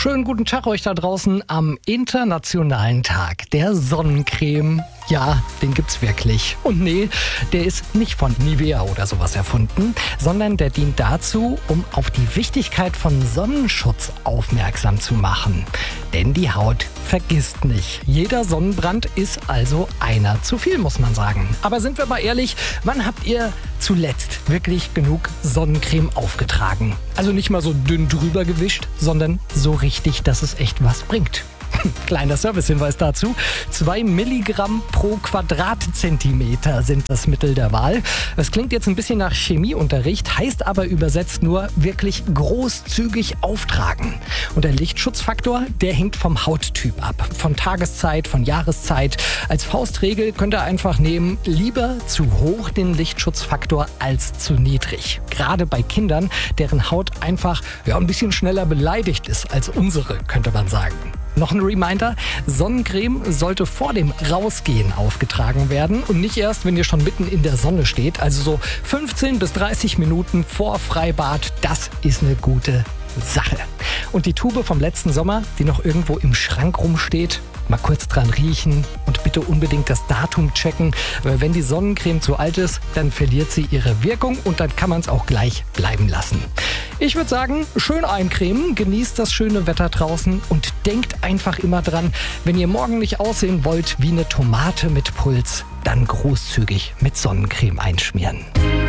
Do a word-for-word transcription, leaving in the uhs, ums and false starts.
Schönen guten Tag euch da draußen am Internationalen Tag der Sonnencreme. Ja, den gibt's wirklich. Und nee, der ist nicht von Nivea oder sowas erfunden, sondern der dient dazu, um auf die Wichtigkeit von Sonnenschutz aufmerksam zu machen. Denn die Haut vergisst nicht. Jeder Sonnenbrand ist also einer zu viel, muss man sagen. Aber sind wir mal ehrlich, wann habt ihr zuletzt wirklich genug Sonnencreme aufgetragen? Also nicht mal so dünn drüber gewischt, sondern so richtig, dass es echt was bringt. Kleiner Servicehinweis dazu. Zwei Milligramm pro Quadratzentimeter sind das Mittel der Wahl. Das klingt jetzt ein bisschen nach Chemieunterricht, heißt aber übersetzt nur wirklich großzügig auftragen. Und der Lichtschutzfaktor, der hängt vom Hauttyp ab. Von Tageszeit, von Jahreszeit. Als Faustregel könnt ihr einfach nehmen, lieber zu hoch den Lichtschutzfaktor als zu niedrig. Gerade bei Kindern, deren Haut einfach ja, ein bisschen schneller beleidigt ist als unsere, könnte man sagen. Noch ein Reminder, Sonnencreme sollte vor dem Rausgehen aufgetragen werden und nicht erst, wenn ihr schon mitten in der Sonne steht. Also so fünfzehn bis dreißig Minuten vor Freibad, das ist eine gute Sache. Und die Tube vom letzten Sommer, die noch irgendwo im Schrank rumsteht, mal kurz dran riechen und bitte unbedingt das Datum checken. Weil wenn die Sonnencreme zu alt ist, dann verliert sie ihre Wirkung und dann kann man es auch gleich bleiben lassen. Ich würde sagen, schön eincremen, genießt das schöne Wetter draußen und denkt einfach immer dran, wenn ihr morgen nicht aussehen wollt wie eine Tomate mit Puls, dann großzügig mit Sonnencreme einschmieren.